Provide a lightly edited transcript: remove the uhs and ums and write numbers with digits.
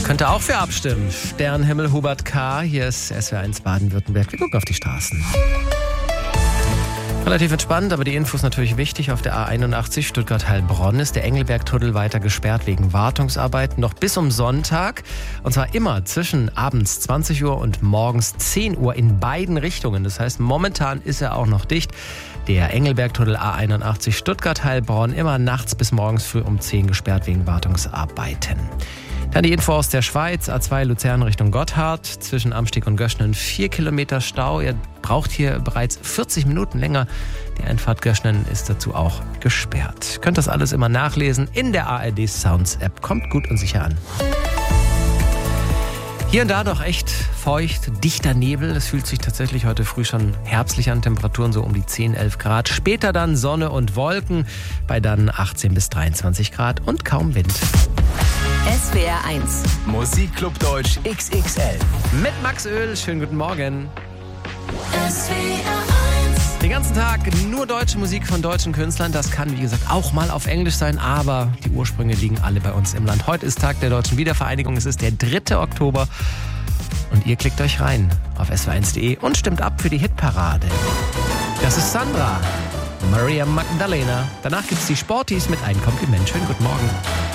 Könnte auch für abstimmen. Sternhimmel, Hubert K. Hier ist SWR1 Baden-Württemberg. Wir gucken auf die Straßen. Relativ entspannt, aber die Info ist natürlich wichtig. Auf der A81 Stuttgart-Heilbronn ist der Engelberg-Tunnel weiter gesperrt wegen Wartungsarbeiten. Noch bis um Sonntag. Und zwar immer zwischen abends 20 Uhr und morgens 10 Uhr in beiden Richtungen. Das heißt, momentan ist er auch noch dicht. Der Engelberg-Tunnel A81 Stuttgart-Heilbronn immer nachts bis morgens früh um 10 gesperrt wegen Wartungsarbeiten. Dann die Info aus der Schweiz, A2 Luzern Richtung Gotthard, zwischen Amsteg und Göschnen 4 Kilometer Stau. Ihr braucht hier bereits 40 Minuten länger. Die Einfahrt Göschnen ist dazu auch gesperrt. Ihr könnt das alles immer nachlesen in der ARD Sounds App. Kommt gut und sicher an. Hier und da doch echt feucht, dichter Nebel. Es fühlt sich tatsächlich heute früh schon herbstlich an. Temperaturen so um die 10, 11 Grad. Später dann Sonne und Wolken bei dann 18 bis 23 Grad und kaum Wind. SWR 1 Musikclub Deutsch XXL Mit Max Öl. Schönen guten Morgen. SWR 1 Den ganzen Tag nur deutsche Musik von deutschen Künstlern. Das kann, wie gesagt, auch mal auf Englisch sein, aber die Ursprünge liegen alle bei uns im Land. Heute ist Tag der Deutschen Wiedervereinigung. Es ist der 3. Oktober. Und ihr klickt euch rein auf swr1.de und stimmt ab für die Hitparade. Das ist Sandra, Maria Magdalena. Danach gibt's die Sporties mit einem Kompliment. Schönen guten Morgen.